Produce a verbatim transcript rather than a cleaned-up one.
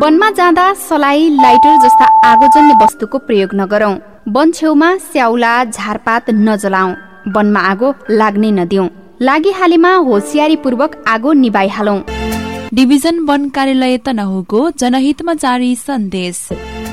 वनमा जाँदा सलाई, लाइटर जस्ता आगोजन्य वस्तुको प्रयोग नगरौं। वन छेउमा स्याउला, झारपात नजलाऊ। वनमा आगो लाग्नै नदिऊ। लागिहालेमा होसियारीपूर्वक आगो निभाइहालौं। डिभिजन वन कार्यालय तनहुको जनहितमा जारी सन्देश।